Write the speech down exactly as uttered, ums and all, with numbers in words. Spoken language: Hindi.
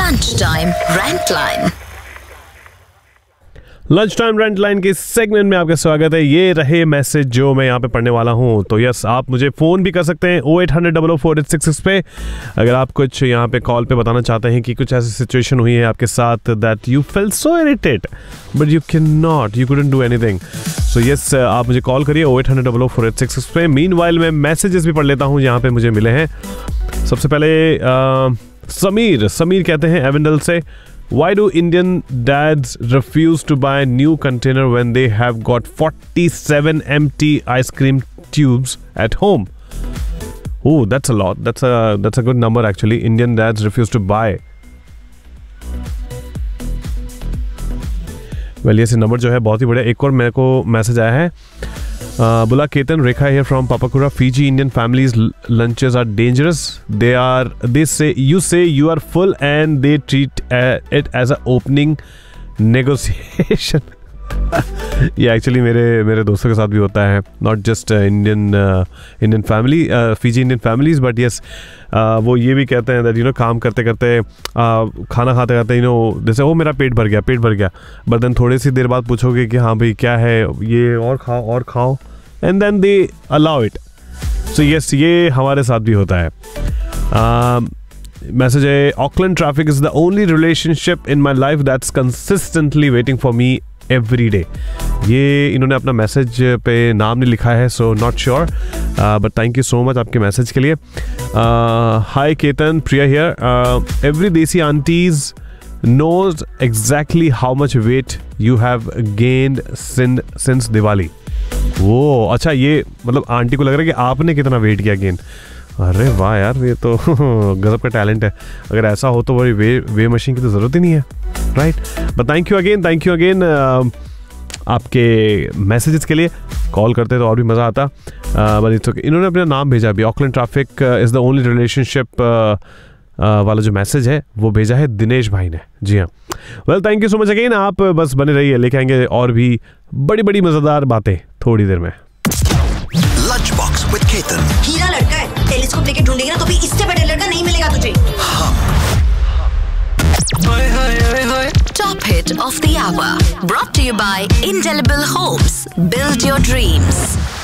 Lunch time rent line. Lunch time rent line के सेगमेंट में आपका स्वागत है। ये रहे मैसेज जो मैं यहाँ पे पढ़ने वाला हूँ। तो यस, आप मुझे फ़ोन भी कर सकते हैं ओ eight hundred double O four eight six six पे, अगर आप कुछ यहाँ पे कॉल पे बताना चाहते हैं कि कुछ ऐसी सिचुएशन हुई है आपके साथ that you fail so irritate but you can not, you couldn't do anything. So yes, आप मुझे कॉल करिए ओ eight hundred double O four eight six six पे। मीनवाइल मैं मैसेजेस भी पढ़ लेता हूँ यहाँ पे मुझे मिले हैं। सबसे पहले आ, समीर समीर कहते हैं एवेंडल से, Why do Indian dads refuse to buy new container when they have got forty-seven empty ice cream tubes at home? Oh, that's a lot. That's a that's a good number actually. Indian dads refuse to buy. Well, ये नंबर जो है बहुत ही बढ़िया। एक और मेरे को मैसेज आया है, Uh, Bula Ketan Rekha here from Papakura, Fiji. Indian families lunches are dangerous. They are, they say, you say you are full and they treat uh, it as a opening negotiation. ये एक्चुअली मेरे मेरे दोस्तों के साथ भी होता है, not just Indian Indian family Fiji Indian families but yes, वो ये भी कहते हैं दैट यू नो काम करते करते uh, खाना खाते खाते यू नो जैसे वो मेरा पेट भर गया पेट भर गया बट देन थोड़ी सी देर बाद पूछोगे कि हाँ भाई क्या है ये, और खाओ और खाओ, and then they allow it. So yes, ये हमारे साथ भी होता है। मैसेज है, Auckland traffic is the only relationship in my life that's consistently waiting for me every day. ये इन्होंने अपना मैसेज पे नाम नहीं लिखा है, so not sure, but thank you so much आपके मैसेज के लिए। हाय केतन, प्रिया हियर। एवरी देसी aunties knows exactly how much weight you have gained since since Diwali. वो अच्छा, ये मतलब आंटी को लग रहा है कि आपने कितना वेट किया गेन। अरे वाह यार, ये तो गजब का टैलेंट है। अगर ऐसा हो तो वही वे वे मशीन की तो ज़रूरत ही नहीं है, right. But thank you again, thank you again आपके मैसेजेस के लिए। कॉल करते तो और भी मज़ा आता। बट इट्स ओके, इन्होंने अपना नाम भेजा अभी। Auckland traffic is the only relationship वाला जो मैसेज है वो भेजा है दिनेश भाई ने। जी हाँ, well thank you so much again. आप बस बने रहिए, लेके आएंगे और भी बड़ी बड़ी मज़ेदार बातें थोड़ी देर में। Lunch box with Ketan. हीरा लड़का है, टेलीस्कोप लेके ढूंढेगी ना तो भी इससे बड़ा लड़का नहीं मिलेगा तुझे। हाँ। Top hit of the hour brought to you by Indelible Homes. Build your dreams.